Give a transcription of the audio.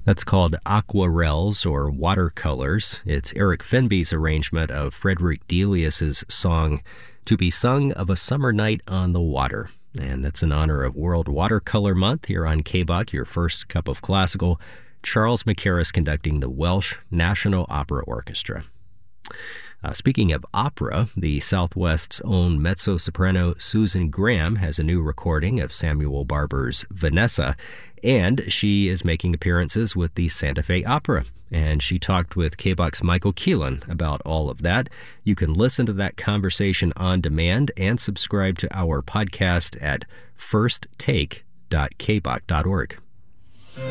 That's called Aquarelles or Watercolors. It's Eric Fenby's arrangement of Frederick Delius's song, To Be Sung of a Summer Night on the Water. And that's in honor of World Watercolor Month here on KBUK, your first cup of classical. Charles Mackerras conducting the Welsh National Opera Orchestra. Speaking of opera, the Southwest's own mezzo-soprano Susan Graham has a new recording of Samuel Barber's Vanessa, and she is making appearances with the Santa Fe Opera. And she talked with KBUK's Michael Keelan about all of that. You can listen to that conversation on demand and subscribe to our podcast at firsttake.kbuk.org.